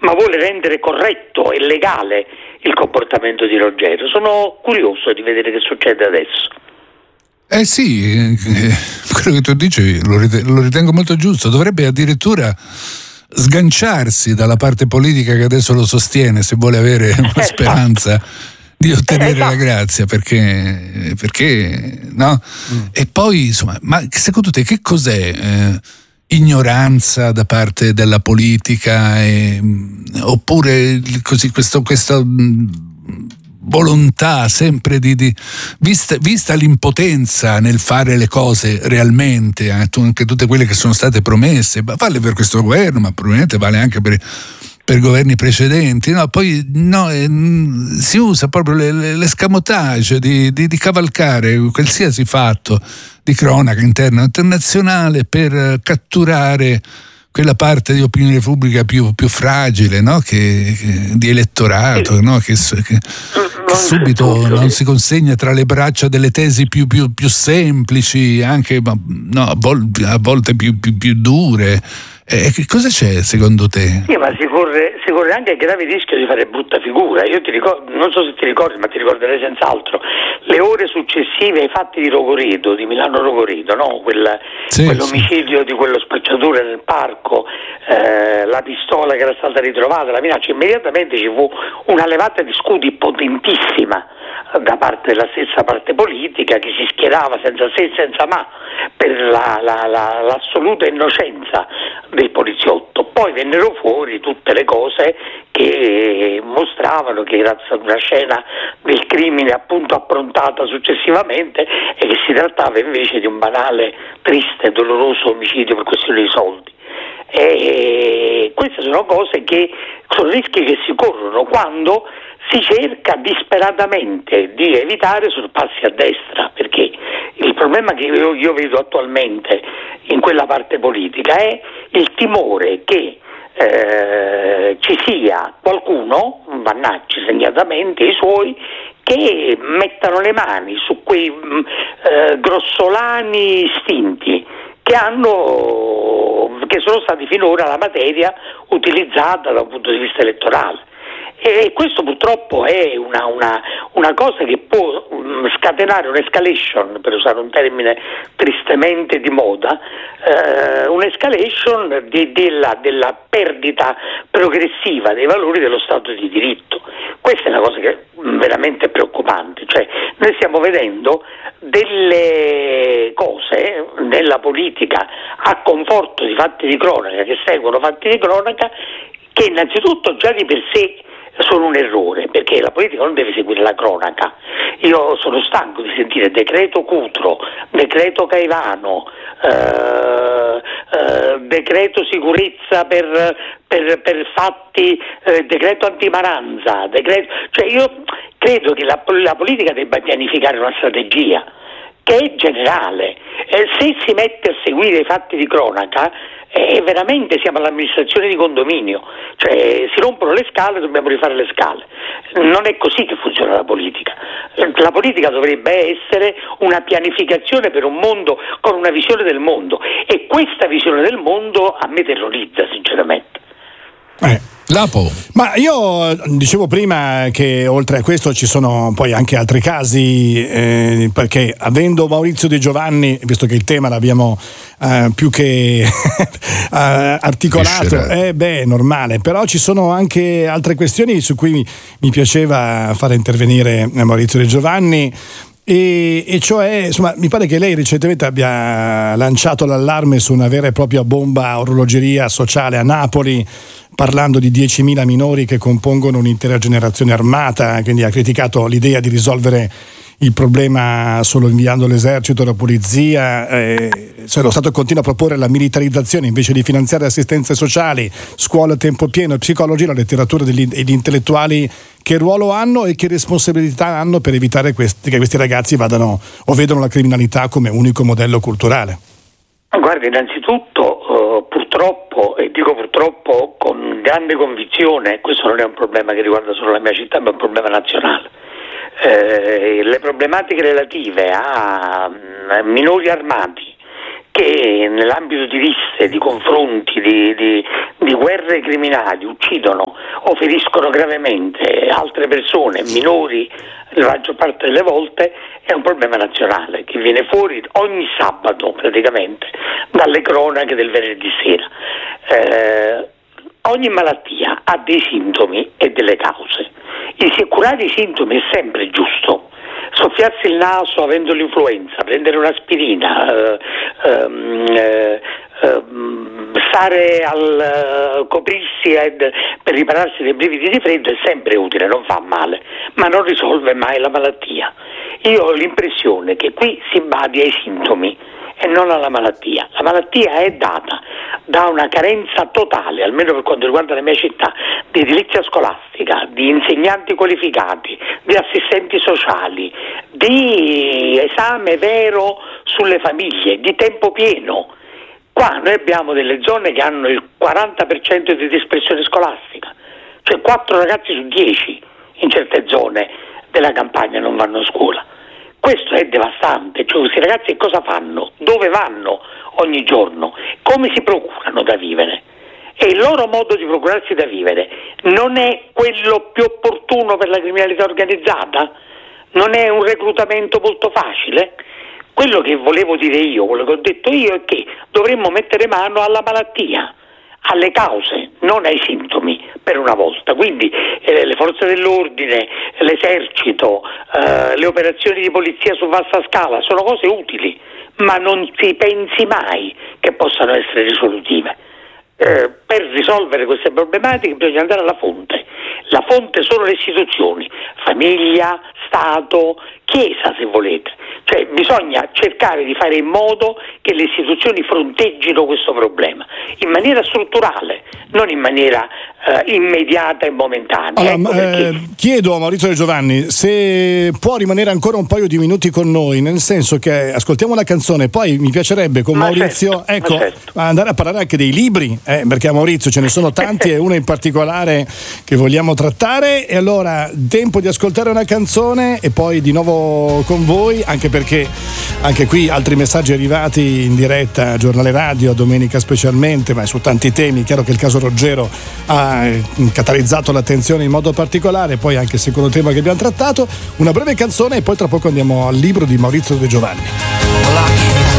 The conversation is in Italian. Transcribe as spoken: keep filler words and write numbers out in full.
ma vuole rendere corretto e legale il comportamento di Rogerio. Sono curioso di vedere che succede adesso. Eh sì, eh, quello che tu dici lo ritengo, lo ritengo molto giusto. Dovrebbe addirittura sganciarsi dalla parte politica che adesso lo sostiene, se vuole avere una speranza di ottenere esatto. la grazia, perché perché no? Mm. E poi insomma, ma secondo te che cos'è? Eh, ignoranza da parte della politica, e, oppure così questo questo volontà sempre di, di vista, vista l'impotenza nel fare le cose realmente, eh, anche tutte quelle che sono state promesse, vale per questo governo, ma probabilmente vale anche per per governi precedenti, no? Poi no, eh, si usa proprio l'escamotage di, di, di cavalcare qualsiasi fatto di cronaca interna o internazionale per catturare quella parte di opinione pubblica più, più fragile, no? che, che di elettorato, no? che, che, che subito non si consegna tra le braccia delle tesi più, più, più semplici, anche no, a, volte, a volte più, più, più dure. Eh, che cosa c'è secondo te? Sì, ma si corre, si corre anche il grave rischio di fare brutta figura. Io ti ricordo, non so se ti ricordi, ma ti ricorderai senz'altro le ore successive ai fatti di Rogoredo, di Milano Rogoredo, no? Quel, sì, quell'omicidio sì. di quello spacciatore nel parco, eh, la pistola che era stata ritrovata, la minaccia, immediatamente ci fu una levata di scudi potentissima da parte della stessa parte politica, che si schierava senza se e senza ma per la, la, la, l'assoluta innocenza del poliziotto. Poi vennero fuori tutte le cose che mostravano che era stata una scena del crimine appunto approntata successivamente e che si trattava invece di un banale, triste e doloroso omicidio per questione di soldi. E queste sono cose che sono rischi che si corrono quando si cerca disperatamente di evitare sorpassi a destra, perché il problema che io, io vedo attualmente in quella parte politica è il timore che eh, ci sia qualcuno, Vannacci segnatamente, i suoi, che mettano le mani su quei eh, grossolani istinti che hanno, che sono stati finora la materia utilizzata da un punto di vista elettorale. E questo purtroppo è una, una, una cosa che può scatenare un'escalation, per usare un termine tristemente di moda, eh, un'escalation di, della, della perdita progressiva dei valori dello Stato di diritto. Questa è una cosa che è veramente preoccupante, cioè noi stiamo vedendo delle cose nella politica a conforto di fatti di cronaca, che seguono fatti di cronaca, che innanzitutto già di per sé sono un errore, perché la politica non deve seguire la cronaca. Io sono stanco di sentire decreto Cutro, decreto Caivano, eh, eh, decreto sicurezza per, per, per fatti, eh, decreto antimaranza, decreto, cioè io credo che la, la politica debba pianificare una strategia che è generale. Eh, se si mette a seguire i fatti di cronaca, e veramente siamo all'amministrazione di condominio, cioè si rompono le scale, dobbiamo rifare le scale. Non è così che funziona la politica. La politica dovrebbe essere una pianificazione per un mondo con una visione del mondo, e questa visione del mondo a me terrorizza sinceramente. Eh. Lapo. Ma io dicevo prima che oltre a questo ci sono poi anche altri casi, eh, perché avendo Maurizio De Giovanni, visto che il tema l'abbiamo eh, più che articolato, è eh, beh, normale, però ci sono anche altre questioni su cui mi piaceva fare intervenire Maurizio De Giovanni. E, e cioè, insomma, mi pare che lei recentemente abbia lanciato l'allarme su una vera e propria bomba a orologeria sociale a Napoli, parlando di diecimila minori che compongono un'intera generazione armata, quindi ha criticato l'idea di risolvere il problema solo inviando l'esercito, la polizia, eh, cioè lo Stato continua a proporre la militarizzazione invece di finanziare assistenze sociali, scuole a tempo pieno, psicologi, la letteratura degli, degli intellettuali che ruolo hanno e che responsabilità hanno per evitare questi, che questi ragazzi vadano o vedano la criminalità come unico modello culturale. Guarda, innanzitutto uh, purtroppo, e dico purtroppo con grande convinzione, questo non è un problema che riguarda solo la mia città, ma è un problema nazionale. Eh, le problematiche relative a, a minori armati che nell'ambito di risse, di confronti, di, di, di guerre criminali uccidono o feriscono gravemente altre persone, minori la maggior parte delle volte, è un problema nazionale che viene fuori ogni sabato praticamente dalle cronache del venerdì sera. Eh, ogni malattia ha dei sintomi e delle cause. Il curare i sintomi è sempre giusto. Soffiarsi il naso avendo l'influenza, prendere un'aspirina, eh, eh, eh, stare al uh, coprirsi ed, per ripararsi dai brividi di freddo è sempre utile, non fa male, ma non risolve mai la malattia. Io ho l'impressione che qui si badi ai sintomi e non alla malattia. La malattia è data da una carenza totale, almeno per quanto riguarda la mia città, di edilizia scolastica, di insegnanti qualificati, di assistenti sociali, di esame vero sulle famiglie, di tempo pieno. Qua noi abbiamo delle zone che hanno il quaranta per cento di dispersione scolastica, cioè quattro ragazzi su dieci in certe zone della campagna non vanno a scuola. Questo è devastante, cioè questi ragazzi cosa fanno? Dove vanno ogni giorno? Come si procurano da vivere? E il loro modo di procurarsi da vivere non è quello più opportuno per la criminalità organizzata? Non è un reclutamento molto facile? Quello che volevo dire io, quello che ho detto io è che dovremmo mettere mano alla malattia, alle cause, non ai sintomi per una volta. Quindi eh, le forze dell'ordine, l'esercito, eh, le operazioni di polizia su vasta scala sono cose utili, ma non si pensi mai che possano essere risolutive. Eh, per risolvere queste problematiche bisogna andare alla fonte. La fonte sono le istituzioni, famiglia, Stato, Chiesa se volete. Cioè bisogna cercare di fare in modo che le istituzioni fronteggino questo problema in maniera strutturale, non in maniera eh, immediata e momentanea. Allora, ecco eh, chiedo a Maurizio De Giovanni se può rimanere ancora un paio di minuti con noi, nel senso che ascoltiamo una canzone, poi mi piacerebbe con ma Maurizio certo, ecco, certo. andare a parlare anche dei libri, eh, perché a Maurizio ce ne sono tanti e uno in particolare che vogliamo trattare. E allora tempo di ascoltare una canzone e poi di nuovo con voi, anche perché anche qui altri messaggi arrivati in diretta a Giornale Radio, a domenica specialmente, ma su tanti temi. Chiaro che il caso Roggero ha catalizzato l'attenzione in modo particolare, poi anche il secondo tema che abbiamo trattato. Una breve canzone e poi tra poco andiamo al libro di Maurizio De Giovanni.